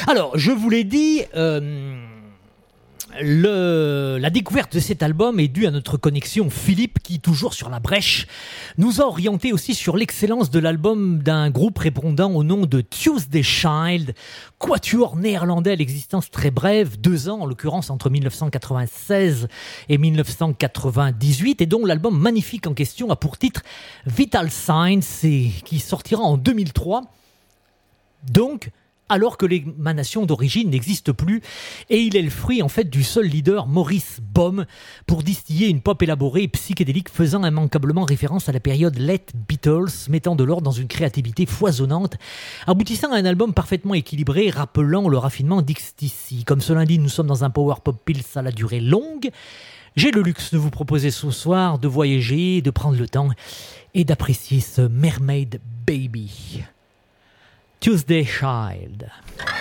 Alors, je vous l'ai dit, la découverte de cet album est due à notre connexion Philippe qui, toujours sur la brèche, nous a orienté aussi sur l'excellence de l'album d'un groupe répondant au nom de Tuesday Child, quatuor néerlandais à l'existence très brève, 2 ans en l'occurrence entre 1996 et 1998, et dont l'album magnifique en question a pour titre Vital Signs, et qui sortira en 2003. Donc, alors que l'émanation d'origine n'existe plus, et il est le fruit en fait du seul leader Maurice Baum pour distiller une pop élaborée et psychédélique faisant immanquablement référence à la période Late Beatles, mettant de l'ordre dans une créativité foisonnante, aboutissant à un album parfaitement équilibré, rappelant le raffinement d'XTC. Comme cela dit, nous sommes dans un power pop pills à la durée longue. J'ai le luxe de vous proposer ce soir de voyager, de prendre le temps et d'apprécier ce Mermaid Baby. Tuesday Child.